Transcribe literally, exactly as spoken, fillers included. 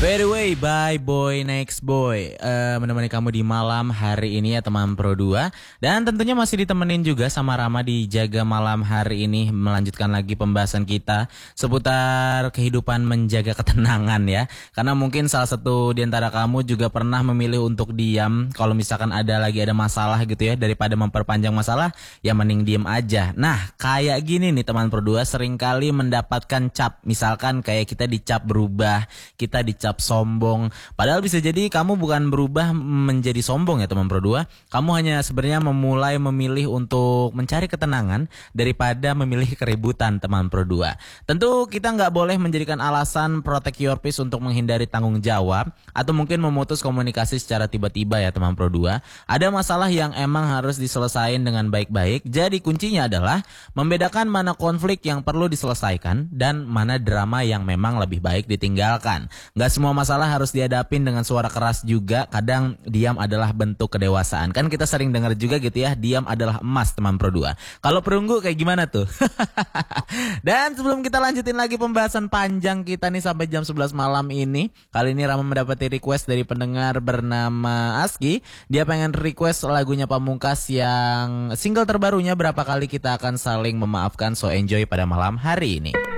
By the way, bye boy next boy uh, menemani kamu di malam hari ini ya teman Pro dua. Dan tentunya masih ditemenin juga sama Rama di Jaga Malam hari ini. Melanjutkan lagi pembahasan kita seputar kehidupan menjaga ketenangan ya. Karena mungkin salah satu di antara kamu juga pernah memilih untuk diam. Kalau misalkan ada lagi ada masalah gitu ya, daripada memperpanjang masalah, ya mending diem aja. Nah kayak gini nih teman Pro dua, seringkali mendapatkan cap. Misalkan kayak kita dicap berubah, kita dicap sombong. Padahal bisa jadi kamu bukan berubah menjadi sombong ya teman Pro dua. Kamu hanya sebenarnya memulai memilih untuk mencari ketenangan daripada memilih keributan teman Pro dua. Tentu kita nggak boleh menjadikan alasan protect your peace untuk menghindari tanggung jawab atau mungkin memutus komunikasi secara tiba-tiba ya teman Pro dua. Ada masalah yang emang harus diselesaikan dengan baik-baik. Jadi kuncinya adalah membedakan mana konflik yang perlu diselesaikan dan mana drama yang memang lebih baik ditinggalkan. Nggak semua masalah harus dihadapin dengan suara keras juga. Kadang diam adalah bentuk kedewasaan. Kan kita sering dengar juga gitu ya, diam adalah emas teman Pro dua. Kalau perunggu kayak gimana tuh? Dan sebelum kita lanjutin lagi pembahasan panjang kita nih sampai jam sebelas malam ini, kali ini Rama mendapati request dari pendengar bernama Aski. Dia pengen request lagunya Pamungkas yang single terbarunya Berapa Kali Kita Akan Saling Memaafkan. So enjoy pada malam hari ini.